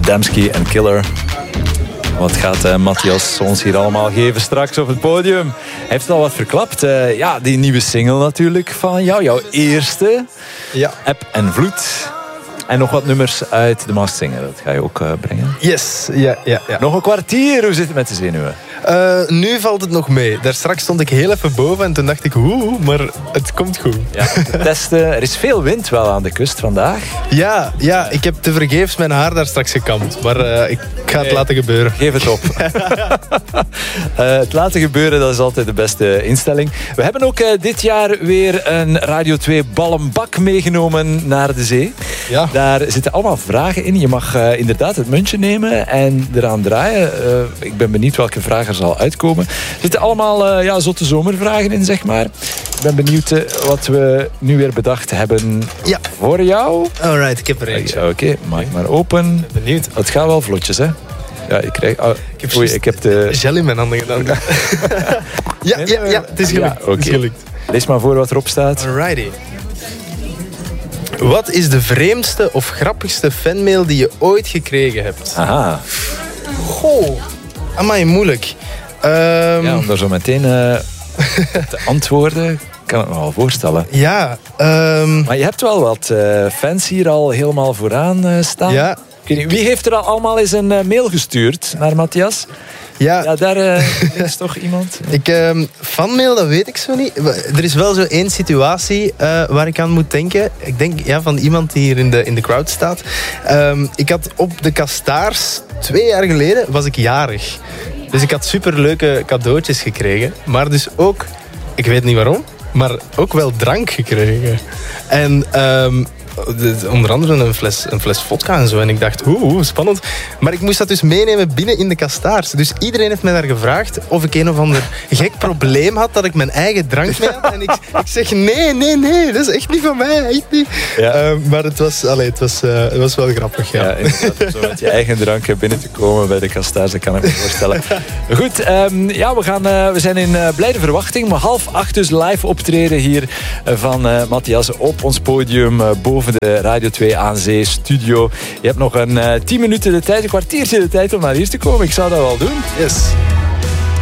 Adamski en Killer. Wat gaat Matthias ons hier allemaal geven straks op het podium? Hij heeft al wat verklapt. Die nieuwe single natuurlijk van jou. Jouw eerste. Ja. Eb en Vloed. En nog wat nummers uit de Masked Singer. Dat ga je ook brengen. Yes, ja. Nog een kwartier. Hoe zit het met de zenuwen? Nu valt het nog mee. Daar straks stond ik heel even boven en toen dacht ik, maar het komt goed. Ja, te testen. Er is veel wind wel aan de kust vandaag. Ja, ik heb tevergeefs mijn haar daar straks gekamd. Maar ik ga het laten gebeuren. Geef het op. Het laten gebeuren, dat is altijd de beste instelling. We hebben ook dit jaar weer een Radio 2 ballenbak meegenomen naar de zee. Ja. Daar zitten allemaal vragen in. Je mag inderdaad het muntje nemen en eraan draaien. Ik ben benieuwd welke vragen er zal uitkomen. Er zitten allemaal zotte zomervragen in, zeg maar. Ik ben benieuwd wat we nu weer bedacht hebben voor jou. Alright, ik heb er eentje. Oké, maak maar open. Benieuwd. Het gaat wel vlotjes, hè? Ja, ik heb de gel in mijn handen gedaan. Ja, het is gelukt. Het is gelukt. Lees maar voor wat erop staat. Alrighty. Wat is de vreemdste of grappigste fanmail die je ooit gekregen hebt? Aha. Goh, amai, moeilijk. Om daar zo meteen te antwoorden, kan ik me wel voorstellen. Ja. Maar je hebt wel wat fans hier al helemaal vooraan staan. Ja. Wie heeft er al allemaal eens een mail gestuurd naar Matthias? Ja, daar is toch iemand? Fanmail, dat weet ik zo niet. Er is wel zo één situatie waar ik aan moet denken. Ik denk van iemand die hier in de crowd staat. Ik had op de Kastaars 2 jaar geleden was ik jarig. Dus ik had superleuke cadeautjes gekregen. Maar dus ook, ik weet niet waarom, maar ook wel drank gekregen. En onder andere een fles vodka en zo. En ik dacht, spannend. Maar ik moest dat dus meenemen binnen in de Kastaars. Dus iedereen heeft mij daar gevraagd of ik een of ander gek probleem had dat ik mijn eigen drank mee had. En ik zeg, nee, dat is echt niet van mij. Echt niet. Ja. Maar het was wel grappig. Ja, inderdaad, zo met je eigen drank binnen te komen bij de Kastaars, dat kan ik me voorstellen. Goed, we zijn in blijde verwachting. Maar 7:30 dus live optreden hier van Matthias op ons podium boven de Radio 2 aan Zee studio. Je hebt nog een 10 minuten de tijd, een kwartiertje de tijd om naar hier te komen. Ik zou dat wel doen. Yes.